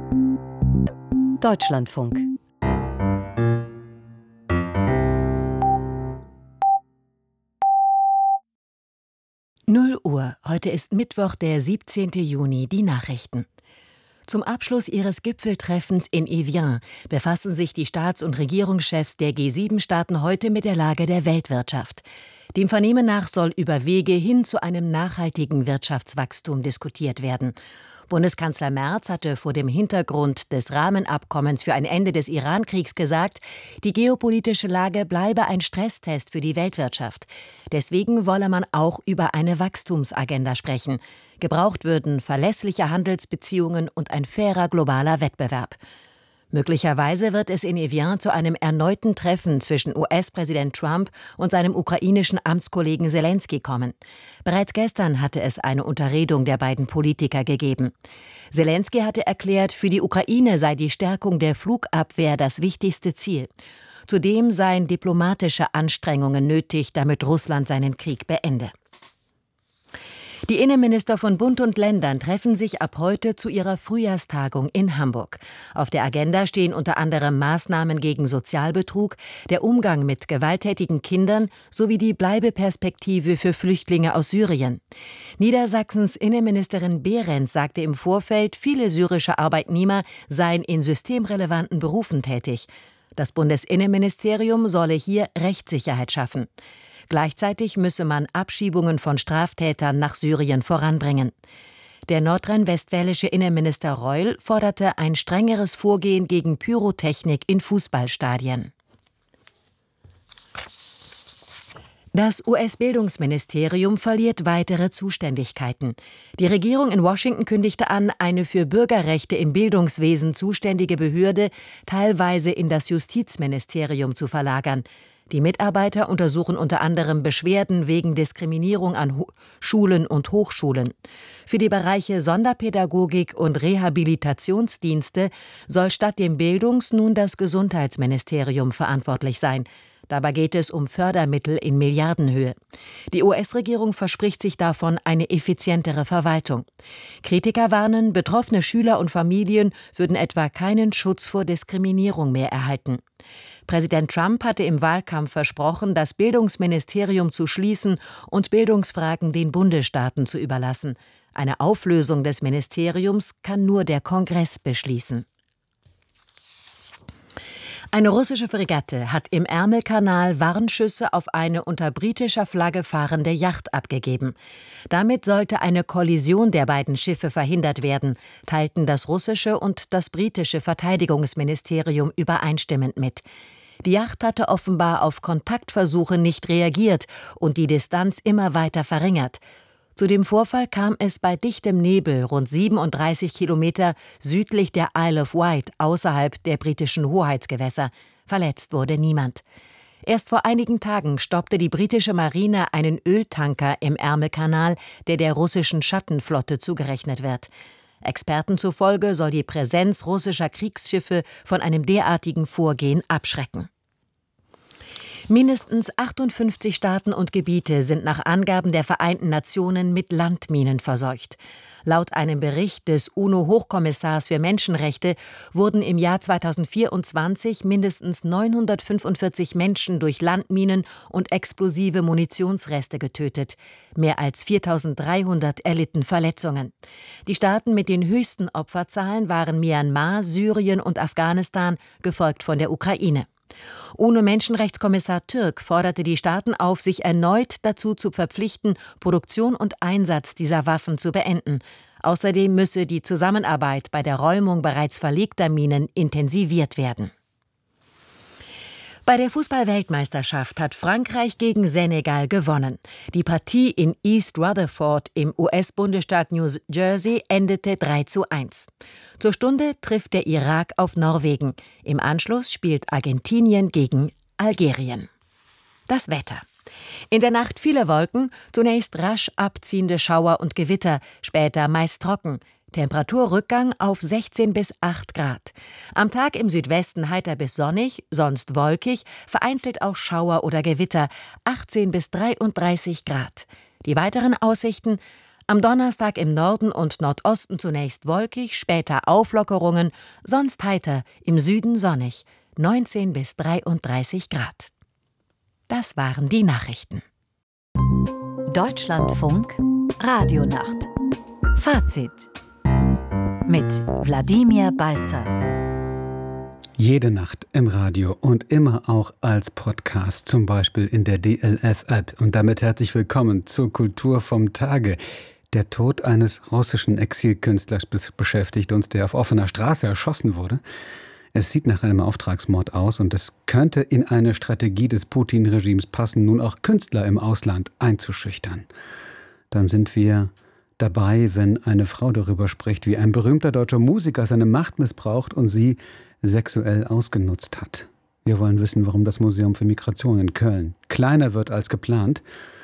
Deutschlandfunk. Uhr. Heute ist Mittwoch, der 17. Juni. Die Nachrichten. Zum Abschluss ihres Gipfeltreffens in Evian befassen sich die Staats- und Regierungschefs der G7-Staaten heute mit der Lage der Weltwirtschaft. Dem Vernehmen nach soll über Wege hin zu einem nachhaltigen Wirtschaftswachstum diskutiert werden. Bundeskanzler Merz hatte vor dem Hintergrund des Rahmenabkommens für ein Ende des Iran-Kriegs gesagt, die geopolitische Lage bleibe ein Stresstest für die Weltwirtschaft. Deswegen wolle man auch über eine Wachstumsagenda sprechen. Gebraucht würden verlässliche Handelsbeziehungen und ein fairer globaler Wettbewerb. Möglicherweise wird es in Evian zu einem erneuten Treffen zwischen US-Präsident Trump und seinem ukrainischen Amtskollegen Selenskyj kommen. Bereits gestern hatte es eine Unterredung der beiden Politiker gegeben. Selenskyj hatte erklärt, für die Ukraine sei die Stärkung der Flugabwehr das wichtigste Ziel. Zudem seien diplomatische Anstrengungen nötig, damit Russland seinen Krieg beende. Die Innenminister von Bund und Ländern treffen sich ab heute zu ihrer Frühjahrstagung in Hamburg. Auf der Agenda stehen unter anderem Maßnahmen gegen Sozialbetrug, der Umgang mit gewalttätigen Kindern sowie die Bleibeperspektive für Flüchtlinge aus Syrien. Niedersachsens Innenministerin Behrens sagte im Vorfeld, viele syrische Arbeitnehmer seien in systemrelevanten Berufen tätig. Das Bundesinnenministerium solle hier Rechtssicherheit schaffen. Gleichzeitig müsse man Abschiebungen von Straftätern nach Syrien voranbringen. Der nordrhein-westfälische Innenminister Reul forderte ein strengeres Vorgehen gegen Pyrotechnik in Fußballstadien. Das US-Bildungsministerium verliert weitere Zuständigkeiten. Die Regierung in Washington kündigte an, eine für Bürgerrechte im Bildungswesen zuständige Behörde teilweise in das Justizministerium zu verlagern. Die Mitarbeiter untersuchen unter anderem Beschwerden wegen Diskriminierung an Schulen und Hochschulen. Für die Bereiche Sonderpädagogik und Rehabilitationsdienste soll statt dem Bildungs- nun das Gesundheitsministerium verantwortlich sein. Dabei geht es um Fördermittel in Milliardenhöhe. Die US-Regierung verspricht sich davon eine effizientere Verwaltung. Kritiker warnen, betroffene Schüler und Familien würden etwa keinen Schutz vor Diskriminierung mehr erhalten. Präsident Trump hatte im Wahlkampf versprochen, das Bildungsministerium zu schließen und Bildungsfragen den Bundesstaaten zu überlassen. Eine Auflösung des Ministeriums kann nur der Kongress beschließen. Eine russische Fregatte hat im Ärmelkanal Warnschüsse auf eine unter britischer Flagge fahrende Yacht abgegeben. Damit sollte eine Kollision der beiden Schiffe verhindert werden, teilten das russische und das britische Verteidigungsministerium übereinstimmend mit. Die Yacht hatte offenbar auf Kontaktversuche nicht reagiert und die Distanz immer weiter verringert. Zu dem Vorfall kam es bei dichtem Nebel rund 37 Kilometer südlich der Isle of Wight außerhalb der britischen Hoheitsgewässer. Verletzt wurde niemand. Erst vor einigen Tagen stoppte die britische Marine einen Öltanker im Ärmelkanal, der russischen Schattenflotte zugerechnet wird. Experten zufolge soll die Präsenz russischer Kriegsschiffe von einem derartigen Vorgehen abschrecken. Mindestens 58 Staaten und Gebiete sind nach Angaben der Vereinten Nationen mit Landminen verseucht. Laut einem Bericht des UNO-Hochkommissars für Menschenrechte wurden im Jahr 2024 mindestens 945 Menschen durch Landminen und explosive Munitionsreste getötet. Mehr als 4.300 erlitten Verletzungen. Die Staaten mit den höchsten Opferzahlen waren Myanmar, Syrien und Afghanistan, gefolgt von der Ukraine. UNO-Menschenrechtskommissar Türk forderte die Staaten auf, sich erneut dazu zu verpflichten, Produktion und Einsatz dieser Waffen zu beenden. Außerdem müsse die Zusammenarbeit bei der Räumung bereits verlegter Minen intensiviert werden. Bei der Fußball-Weltmeisterschaft hat Frankreich gegen Senegal gewonnen. Die Partie in East Rutherford im US-Bundesstaat New Jersey endete 3:1. Zur Stunde trifft der Irak auf Norwegen. Im Anschluss spielt Argentinien gegen Algerien. Das Wetter. In der Nacht viele Wolken, zunächst rasch abziehende Schauer und Gewitter, später meist trocken. Temperaturrückgang auf 16 bis 8 Grad. Am Tag im Südwesten heiter bis sonnig, sonst wolkig, vereinzelt auch Schauer oder Gewitter, 18 bis 33 Grad. Die weiteren Aussichten: Am Donnerstag im Norden und Nordosten zunächst wolkig, später Auflockerungen, sonst heiter, im Süden sonnig, 19 bis 33 Grad. Das waren die Nachrichten. Deutschlandfunk Radionacht. Fazit mit Wladimir Balzer. Jede Nacht im Radio und immer auch als Podcast, zum Beispiel in der DLF-App. Und damit herzlich willkommen zur Kultur vom Tage. Der Tod eines russischen Exilkünstlers beschäftigt uns, der auf offener Straße erschossen wurde. Es sieht nach einem Auftragsmord aus und es könnte in eine Strategie des Putin-Regimes passen, nun auch Künstler im Ausland einzuschüchtern. Dann sind wir dabei, wenn eine Frau darüber spricht, wie ein berühmter deutscher Musiker seine Macht missbraucht und sie sexuell ausgenutzt hat. Wir wollen wissen, warum das Museum für Migration in Köln kleiner wird als geplant